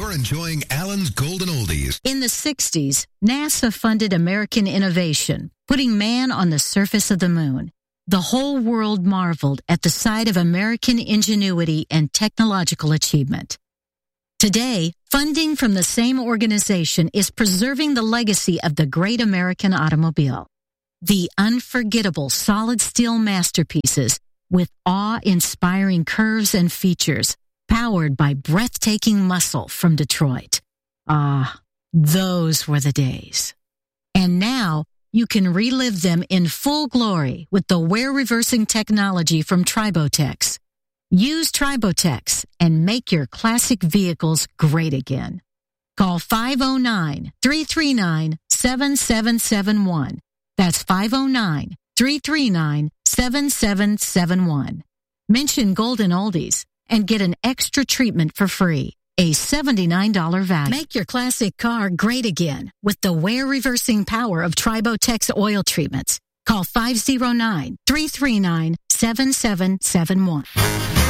You're enjoying Alan's Golden Oldies. In the 60s, NASA funded American innovation, putting man on the surface of the moon. The whole world marveled at the sight of American ingenuity and technological achievement. Today, funding from the same organization is preserving the legacy of the great American automobile. The unforgettable solid steel masterpieces with awe-inspiring curves and features, powered by breathtaking muscle from Detroit. Ah, those were the days. And now, you can relive them in full glory with the wear-reversing technology from Tribotex. Use Tribotex and make your classic vehicles great again. Call 509-339-7771. That's 509-339-7771. Mention Golden Oldies and get an extra treatment for free, a $79 value. Make your classic car great again with the wear-reversing power of Tribotex oil treatments. Call 509-339-7771.